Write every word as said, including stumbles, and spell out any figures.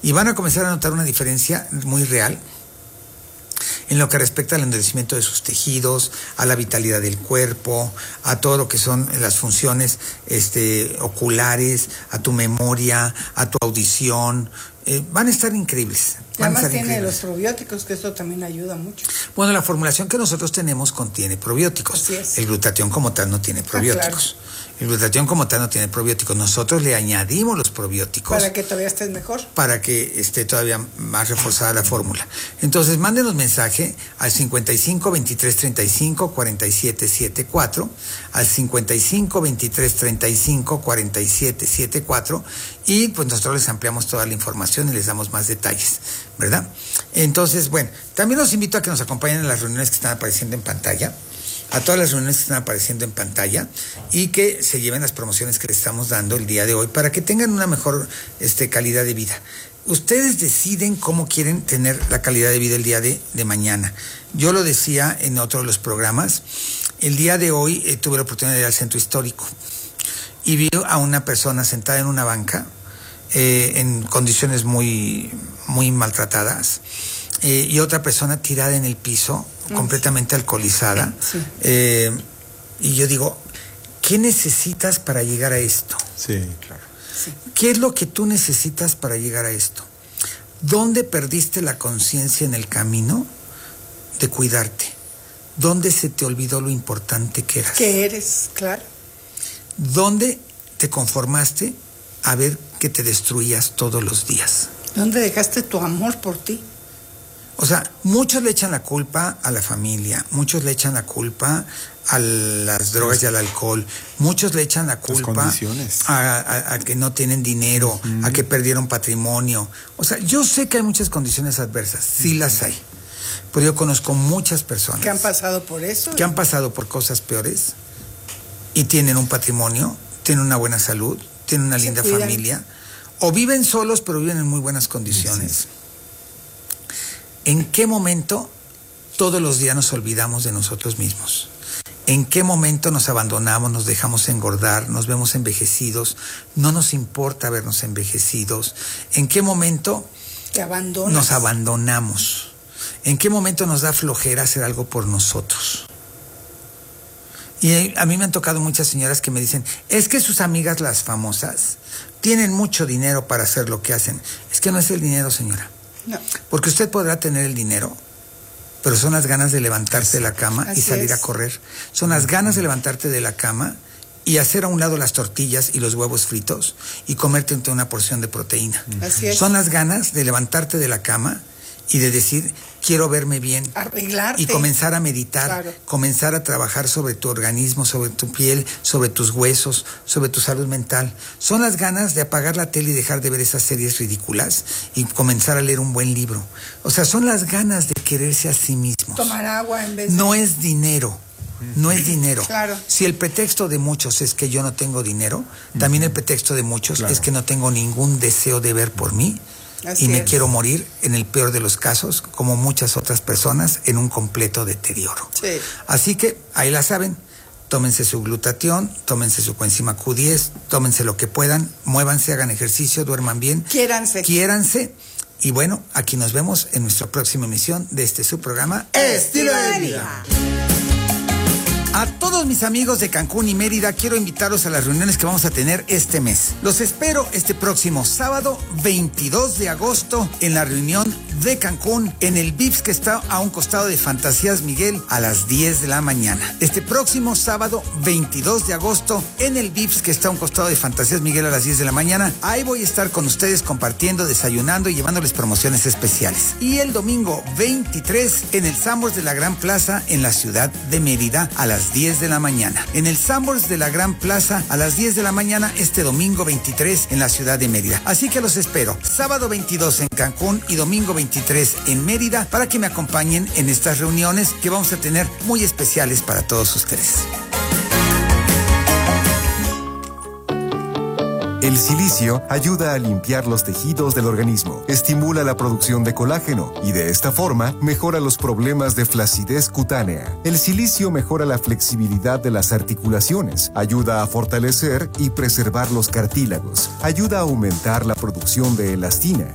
Y van a comenzar a notar una diferencia muy real en lo que respecta al endurecimiento de sus tejidos, a la vitalidad del cuerpo, a todo lo que son las funciones este, oculares, a tu memoria, a tu audición. Eh, van a estar increíbles. Y además tiene los probióticos, que eso también ayuda mucho. Bueno, la formulación que nosotros tenemos contiene probióticos. Así es. El glutatión como tal no tiene probióticos. Ah, claro. El glutatión como tal no tiene probióticos. Nosotros le añadimos los probióticos. Para que todavía estés mejor. Para que esté todavía más reforzada la fórmula. Entonces, mándenos mensaje al cincuenta y cinco, veintitrés, treinta y cinco, cuarenta y siete setenta y cuatro, al cincuenta y cinco, veintitrés, treinta y cinco, cuarenta y siete setenta y cuatro, y pues nosotros les ampliamos toda la información y les damos más detalles, ¿verdad? Entonces, bueno, también los invito a que nos acompañen en las reuniones que están apareciendo en pantalla, a todas las reuniones que están apareciendo en pantalla, y que se lleven las promociones que les estamos dando el día de hoy para que tengan una mejor este, calidad de vida. Ustedes deciden cómo quieren tener la calidad de vida el día de, de mañana. Yo lo decía en otro de los programas. El día de hoy eh, tuve la oportunidad de ir al centro histórico y vi a una persona sentada en una banca eh, en condiciones muy, muy maltratadas, eh, y otra persona tirada en el piso, sí, completamente alcoholizada. Sí. Eh, y yo digo, ¿qué necesitas para llegar a esto? Sí, claro. Sí. ¿Qué es lo que tú necesitas para llegar a esto? ¿Dónde perdiste la conciencia en el camino de cuidarte? ¿Dónde se te olvidó lo importante que eras? Que eres, claro. ¿Dónde te conformaste a ver que te destruías todos los días? ¿Dónde dejaste tu amor por ti? O sea, muchos le echan la culpa a la familia, muchos le echan la culpa a las drogas y al alcohol, muchos le echan la culpa a, a, a que no tienen dinero, uh-huh, a que perdieron patrimonio. O sea, yo sé que hay muchas condiciones adversas, sí, uh-huh, las hay, pero yo conozco muchas personas que han pasado por eso, que han pasado por cosas peores y tienen un patrimonio, tienen una buena salud, tienen una linda familia, o viven solos pero viven en muy buenas condiciones. Sí. ¿En qué momento todos los días nos olvidamos de nosotros mismos? ¿En qué momento nos abandonamos, nos dejamos engordar, nos vemos envejecidos, no nos importa vernos envejecidos? ¿En qué momento te abandonas? Nos abandonamos? ¿En qué momento nos da flojera hacer algo por nosotros? Y a mí me han tocado muchas señoras que me dicen, es que sus amigas las famosas tienen mucho dinero para hacer lo que hacen. Es que no es el dinero, señora. No. Porque usted podrá tener el dinero, pero son las ganas de levantarse de la cama Así y salir es. a correr. Son las ganas de levantarte de la cama y hacer a un lado las tortillas y los huevos fritos y comerte una porción de proteína. Así es. Son las ganas de levantarte de la cama y de decir, quiero verme bien. Arreglarte. Y comenzar a meditar, claro, comenzar a trabajar sobre tu organismo, sobre tu piel, sobre tus huesos, sobre tu salud mental. Son las ganas de apagar la tele y dejar de ver esas series ridículas y comenzar a leer un buen libro. O sea, son las ganas de quererse a sí mismos. Tomar agua en vez de... No es dinero. No es dinero. Claro. Si el pretexto de muchos es que yo no tengo dinero, también el pretexto de muchos claro. es que no tengo ningún deseo de ver por mí. Así y me es. quiero morir, en el peor de los casos, como muchas otras personas, en un completo deterioro. Sí. Así que, ahí la saben, tómense su glutatión, tómense su coenzima Q diez, tómense lo que puedan, muévanse, hagan ejercicio, duerman bien. Quiéranse. Quiéranse. Y bueno, aquí nos vemos en nuestra próxima emisión de este su programa, Estilo de Vida. A todos mis amigos de Cancún y Mérida, quiero invitarlos a las reuniones que vamos a tener este mes. Los espero este próximo sábado, veintidós de agosto, en la reunión de Cancún, en el V I P S que está a un costado de Fantasías Miguel, a las diez de la mañana. Este próximo sábado, veintidós de agosto, en el V I P S que está a un costado de Fantasías Miguel, a las diez de la mañana. Ahí voy a estar con ustedes compartiendo, desayunando y llevándoles promociones especiales. Y el domingo veintitrés, en el Sanborns de la Gran Plaza, en la ciudad de Mérida, a las diez de la mañana. En el Sanborns de la Gran Plaza a las diez de la mañana este domingo veintitrés en la ciudad de Mérida. Así que los espero sábado veintidós en Cancún y domingo veintitrés en Mérida para que me acompañen en estas reuniones que vamos a tener muy especiales para todos ustedes. El silicio ayuda a limpiar los tejidos del organismo, estimula la producción de colágeno y de esta forma mejora los problemas de flacidez cutánea. El silicio mejora la flexibilidad de las articulaciones, ayuda a fortalecer y preservar los cartílagos, ayuda a aumentar la producción de elastina